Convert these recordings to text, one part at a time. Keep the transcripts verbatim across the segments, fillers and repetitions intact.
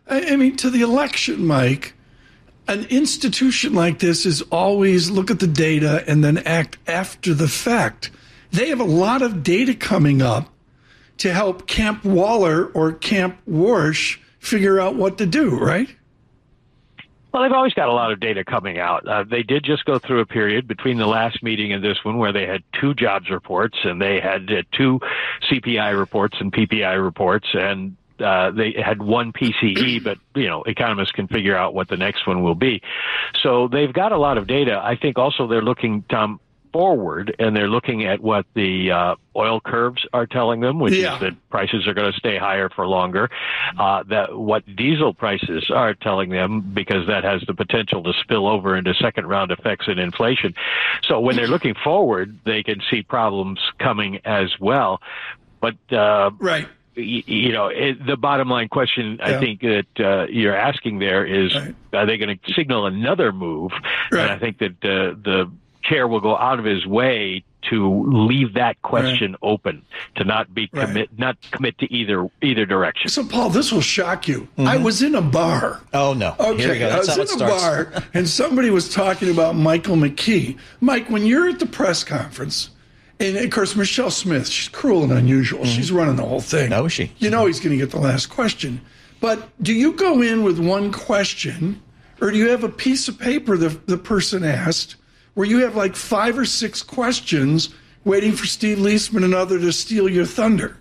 I, I mean, to the election, Mike, an institution like this is always look at the data and then act after the fact. They have a lot of data coming up to help Camp Waller or Camp Warsh figure out what to do, right? Well, they've always got a lot of data coming out. Uh, they did just go through a period between the last meeting and this one where they had two jobs reports and they had uh, two C P I reports and P P I reports, and uh, they had one P C E, but, you know, economists can figure out what the next one will be. So they've got a lot of data. I think also they're looking, Tom, forward, and they're looking at what the uh, oil curves are telling them, which yeah. is that prices are going to stay higher for longer. Uh, that what diesel prices are telling them, because that has the potential to spill over into second round effects in inflation. So when they're looking forward, they can see problems coming as well. But uh, right. You know, it, the bottom line question yeah. I think that uh, you're asking there is, right. are they going to signal another move? Right. And I think that uh, the chair will go out of his way to leave that question right. open, to not be commit, right. not commit to either either direction. So, Paul, this will shock you. Mm-hmm. I was in a bar. Oh no! Okay, Here we go. That's I was in a bar, and somebody was talking about Michael McKee. Mike, when you're at the press conference, and of course Michelle Smith, she's cruel and unusual. Mm-hmm. She's running the whole thing. No, is she? You know he's going to get the last question. But do you go in with one question, or do you have a piece of paper the the person asked, where you have like five or six questions waiting for Steve Leisman and other to steal your thunder?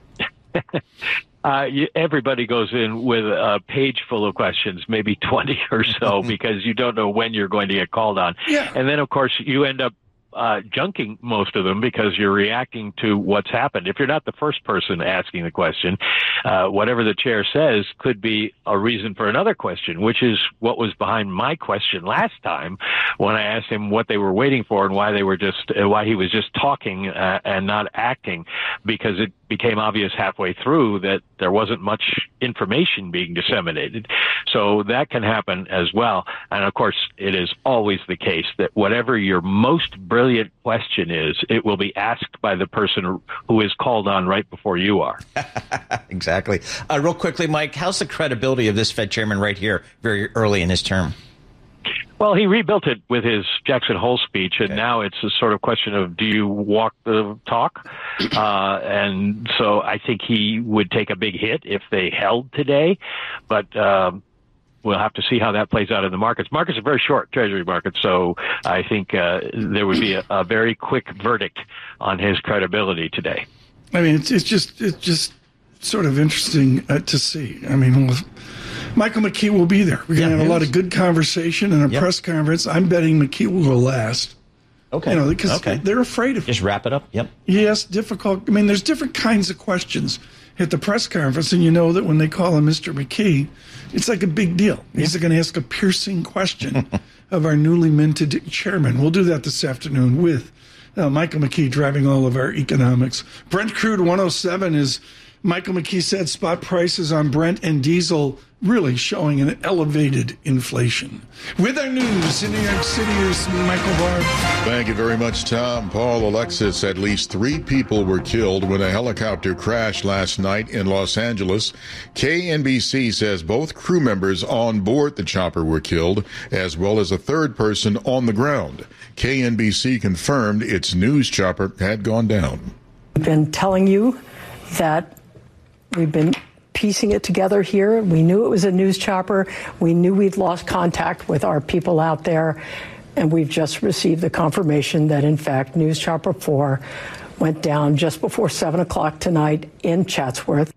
uh, you, everybody goes in with a page full of questions, maybe twenty or so, because you don't know when you're going to get called on. Yeah. And then, of course, you end up uh, junking most of them because you're reacting to what's happened. If you're not the first person asking the question, uh, whatever the chair says could be a reason for another question, which is what was behind my question last time when I asked him what they were waiting for and why they were just, uh, why he was just talking uh, and not acting, because it became obvious halfway through that there wasn't much information being disseminated. So that can happen as well. And of course, it is always the case that whatever your most brilliant question is, it will be asked by the person who is called on right before you are. Exactly. Uh, real quickly, Mike, how's the credibility of this Fed chairman right here very early in his term? Well, he rebuilt it with his Jackson Hole speech, and okay. now it's a sort of question of, do you walk the talk? Uh, and so I think he would take a big hit if they held today, but um, we'll have to see how that plays out in the markets. Markets are very short, Treasury markets, so I think uh, there would be a, a very quick verdict on his credibility today. I mean, it's, it's just it's just sort of interesting uh, to see. I mean, we'll, Michael McKee will be there. We're going to yeah, have a lot of good conversation and a yep. press conference. I'm betting McKee will go last. Okay. You know, because okay. they're afraid of Just wrap it up. Yep. Yes, difficult. I mean, there's different kinds of questions at the press conference, and you know that when they call him Mister McKee, it's like a big deal. Yeah. He's going to ask a piercing question of our newly minted chairman. We'll do that this afternoon with uh, Michael McKee driving all of our economics. Brent Crude one oh seven is, Michael McKee said, spot prices on Brent and diesel really showing an elevated inflation. With our news in New York City, here's Michael Barr. Thank you very much, Tom. Paul, Alexis, at least three people were killed when a helicopter crashed last night in Los Angeles. K N B C says both crew members on board the chopper were killed, as well as a third person on the ground. K N B C confirmed its news chopper had gone down. We've been telling you that we've been piecing it together here. We knew it was a news chopper. We knew we'd lost contact with our people out there. And we've just received the confirmation that, in fact, News Chopper four went down just before seven o'clock tonight in Chatsworth.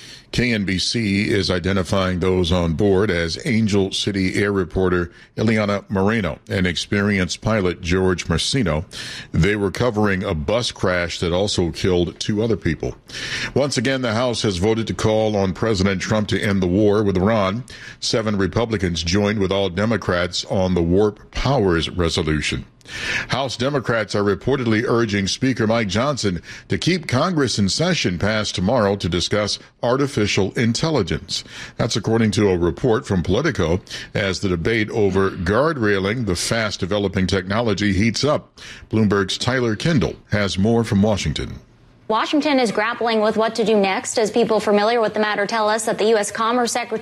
K N B C is identifying those on board as Angel City Air reporter Ileana Moreno and experienced pilot George Marcino. They were covering a bus crash that also killed two other people. Once again, the House has voted to call on President Trump to end the war with Iran. Seven Republicans joined with all Democrats on the Warp Powers resolution. House Democrats are reportedly urging Speaker Mike Johnson to keep Congress in session past tomorrow to discuss artificial intelligence. That's according to a report from Politico as the debate over guardrailing the fast-developing technology heats up. Bloomberg's Tyler Kendall has more from Washington. Washington is grappling with what to do next, as people familiar with the matter tell us that the U S. Commerce Secretary